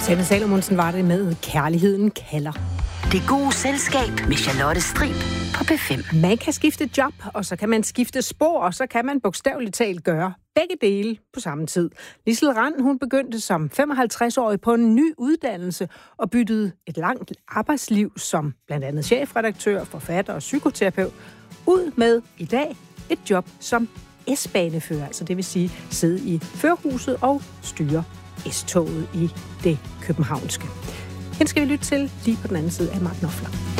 Sanne Salomonsen var det med Kærligheden kalder. Det gode selskab med Charlotte Strib på P5. Man kan skifte job, og så kan man skifte spor, og så kan man bogstaveligt talt gøre begge dele på samme tid. Lisel Rand, hun begyndte som 55-årig på en ny uddannelse og byttede et langt arbejdsliv som blandt andet chefredaktør, forfatter og psykoterapeut ud med i dag et job som S-banefører, altså det vil sige sidde i førerhuset og styre S-toget i det københavnske. Den skal vi lytte til lige på den anden side af Mark Knopfler.